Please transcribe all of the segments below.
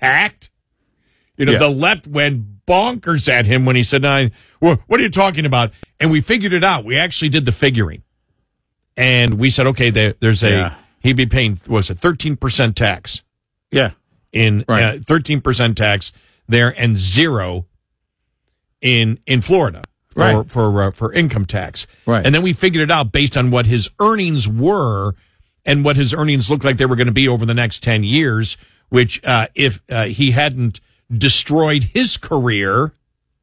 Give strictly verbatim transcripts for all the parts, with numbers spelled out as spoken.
packed. You know, Yeah. the left went bonkers at him when he said, "I, well, what are you talking about?" And we figured it out. We actually did the figuring. And we said, okay, there, there's a, Yeah. he'd be paying, what was it, thirteen percent tax Yeah. in, Right. uh, thirteen percent tax there and zero in, in Florida for, Right. for, uh, for income tax. Right. And then we figured it out based on what his earnings were and what his earnings looked like they were going to be over the next ten years, which, uh, if, uh, he hadn't destroyed his career,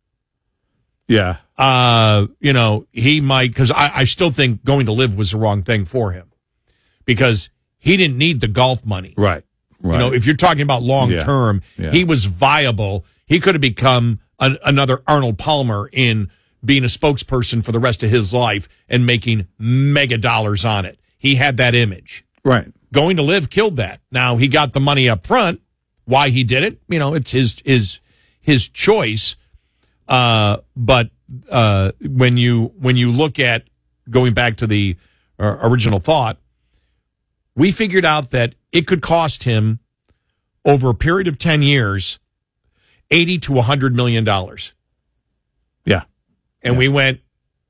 Yeah. uh, you know, he might, because I, I still think going to live was the wrong thing for him because he didn't need the golf money. Right. Right. You know, if you're talking about long term, Yeah. Yeah. he was viable. He could have become an, another Arnold Palmer in being a spokesperson for the rest of his life and making mega dollars on it. He had that image. Right. Going to live killed that. Now he got the money up front. Why he did it, you know, it's his his his choice. Uh, but uh, when you when you look at going back to the uh, original thought, we figured out that it could cost him over a period of ten years, eighty to a hundred million dollars. Yeah. And Yeah. we went,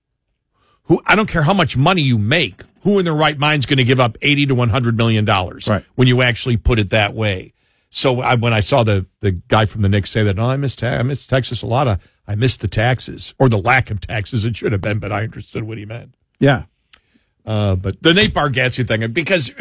who? I don't care how much money you make. Who in their right mind is going to give up eighty to one hundred million dollars? Right. When you actually put it that way. So I, when I saw the, the guy from the Knicks say that, oh, I miss ta- I miss Texas a lot. Of, I miss the taxes or the lack of taxes. It should have been, but I understood what he meant. Yeah. Uh, but the Nate Bargatze thing, because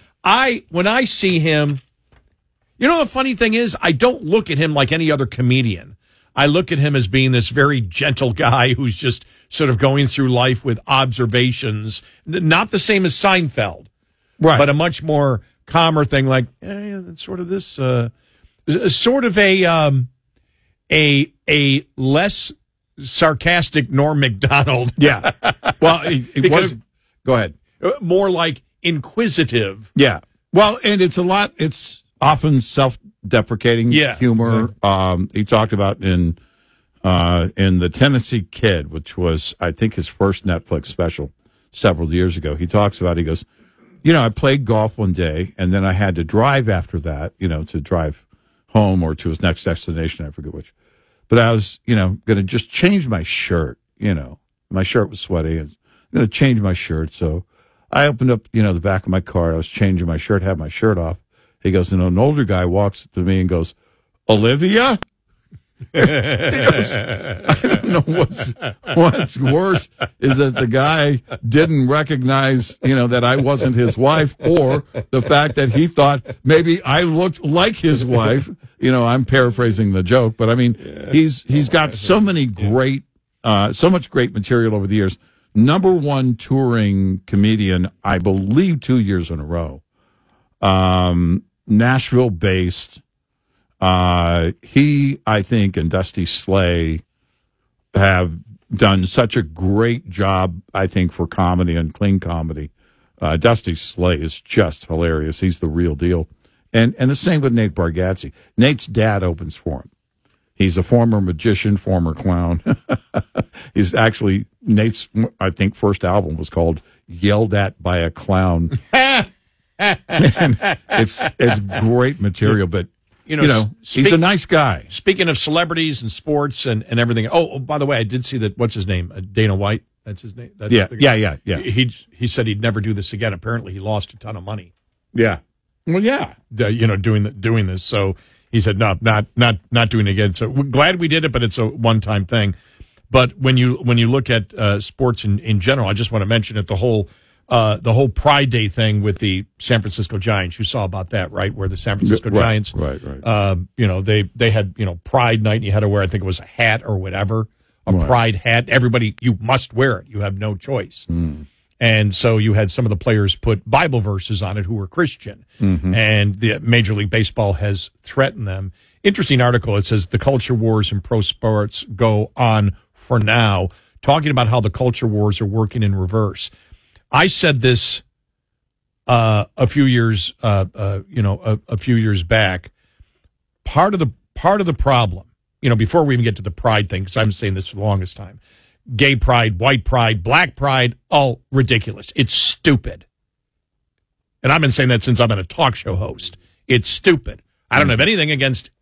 I when I see him, you know, the funny thing is, I don't look at him like any other comedian. I look at him as being this very gentle guy who's just sort of going through life with observations, N- not the same as Seinfeld, Right. but a much more calmer thing, like yeah, yeah, that's sort of this, uh, sort of a um, a a less sarcastic Norm Macdonald. Yeah. Well, it, it Because- was. Go ahead. More like inquisitive. Yeah. Well, and it's a lot. It's often self-deprecating Yeah, humor. exactly. Um, he talked about in uh, in the Tennessee Kid, which was I think his first Netflix special several years ago. He talks about. He goes, you know, I played golf one day, and then I had to drive after that. You know, to drive home or to his next destination. I forget which. But I was, you know, going to just change my shirt. You know, my shirt was sweaty, and I'm going to change my shirt. So I opened up, you know, the back of my car. I was changing my shirt, had my shirt off. He goes, and an older guy walks up to me and goes, Olivia? He goes, I don't know what's, what's worse is that the guy didn't recognize, you know, that I wasn't his wife, or the fact that he thought maybe I looked like his wife. You know, I'm paraphrasing the joke, but I mean, he's he's got so many great, uh, so much great material over the years. Number one touring comedian, I believe, two years in a row. Um, Nashville based. Uh, he, I think, and Dusty Slay have done such a great job, I think, for comedy and clean comedy. Uh, Dusty Slay is just hilarious. He's the real deal. And and the same with Nate Bargatze. Nate's dad opens for him. He's a former magician, former clown. He's actually, Nate's, I think, first album was called Yelled At by a Clown. And it's it's great material, but, You know, you know speak- he's a nice guy. Speaking of celebrities and sports and, and everything. Oh, oh, by the way, I did see that. What's his name? Uh, Dana White. That's his name. That's Yeah, the guy. yeah, yeah, yeah. He, he he said he'd never do this again. Apparently, he lost a ton of money. Yeah. Well, yeah. uh, you know, doing the, doing this. So he said, no, not not not doing it again. So we're glad we did it, but it's a one time thing. But when you when you look at uh, sports in, in general, I just want to mention it. The whole uh, the whole Pride Day thing with the San Francisco Giants. You saw about that, right? Where the San Francisco Right, Giants, right, right. Um, you know, they they had you know Pride Night, and you had to wear, I think it was a hat or whatever, a Right. Pride hat. Everybody, you must wear it. You have no choice. Mm. And so you had some of the players put Bible verses on it who were Christian. Mm-hmm. And the Major League Baseball has threatened them. Interesting article. It says the culture wars in pro sports go on for now, talking about how the culture wars are working in reverse. I said this uh, a few years, uh, uh, you know, a, a few years back. Part of the part of the problem, you know, before we even get to the pride thing, because I've been saying this for the longest time. Gay pride, white pride, black pride, all ridiculous. It's stupid. And I've been saying that since I've been a talk show host. It's stupid. I don't have anything against